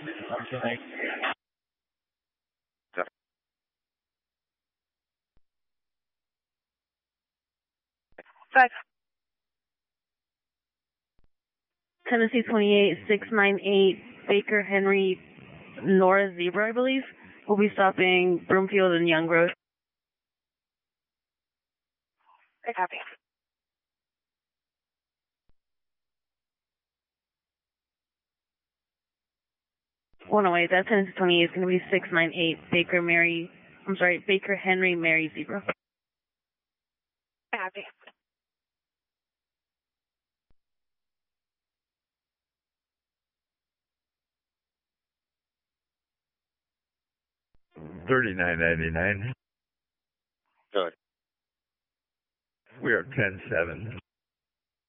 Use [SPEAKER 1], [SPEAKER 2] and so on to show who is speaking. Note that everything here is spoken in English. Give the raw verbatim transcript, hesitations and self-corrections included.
[SPEAKER 1] Okay.
[SPEAKER 2] Five.
[SPEAKER 3] Tennessee twenty-eight, six nine eight, Baker Henry, Nora Zebra, I believe. We'll be stopping Broomfield and Young Road.
[SPEAKER 2] I copy.
[SPEAKER 3] one oh eight, that Tennessee twenty-eight is going to be six nine eight, Baker Mary, I'm sorry, Baker Henry Mary Zebra.
[SPEAKER 2] I copy.
[SPEAKER 4] Thirty-nine ninety-nine.
[SPEAKER 1] Good.
[SPEAKER 4] We are ten seven.